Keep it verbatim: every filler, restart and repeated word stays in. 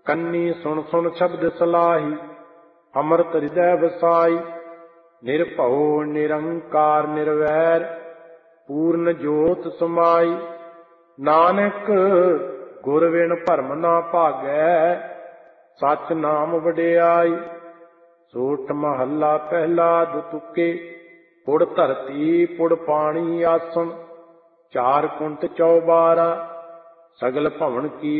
ਕੰਨੀ ਸੁਣ ਸੁਣ ਸ਼ਬਦ ਸਲਾਹੀ, ਅੰਮ੍ਰਿਤ ਹਿਰਦੈ ਵਸਾਈ। ਨਿਰਭਉ ਨਿਰੰਕਾਰ ਨਿਰਵੈਰ, ਪੂਰਨ ਜੋਤ ਸਮਾਈ। ਨਾਨਕ ਗੁਰ ਬਿਨ ਭਰਮ ਨਾ ਭਾਗੈ, ਸਚ ਨਾਮ ਵਡਿਆਈ। ਸੋਠ ਮਹੱਲਾ ਪਹਿਲਾ ਦੁਤੁਕੇ, ਪੁੜ ਧਰਤੀ ਪੁੜ ਪਾਣੀ ਆਸਣ। ਚਾਰ ਕੁੰਟ ਚੌਬਾਰਾ, ਸਗਲ ਭਵਨ ਕੀ